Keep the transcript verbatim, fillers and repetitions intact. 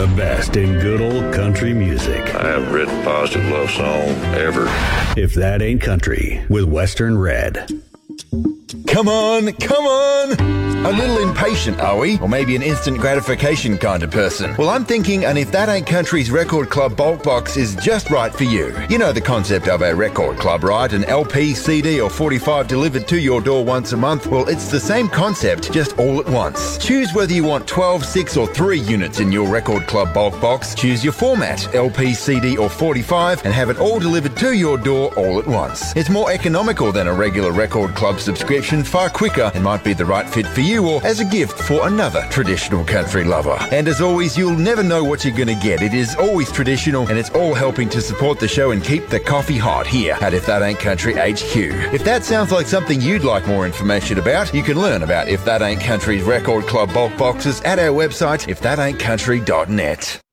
The best in good old country music. I haven't written a positive love song ever. If That Ain't Country with Western Red. Come on, come on! A little impatient, are we? Or maybe an instant gratification kind of person? Well, I'm thinking an If That Ain't Country's Record Club bulk box is just right for you. You know the concept of a record club, right? An L P, C D or forty-five delivered to your door once a month? Well, it's the same concept, just all at once. Choose whether you want twelve, six or three units in your Record Club bulk box. Choose your format, L P, C D or forty-five, and have it all delivered to your door all at once. It's more economical than a regular Record Club subscription, far quicker, and might be the right fit for you or as a gift for another traditional country lover. And as always, you'll never know what you're going to get. It is always traditional, and it's all helping to support the show and keep the coffee hot here at If That Ain't Country H Q. If that sounds like something you'd like more information about, you can learn about If That Ain't Country's Record Club bulk boxes at our website, if that ain't country dot net.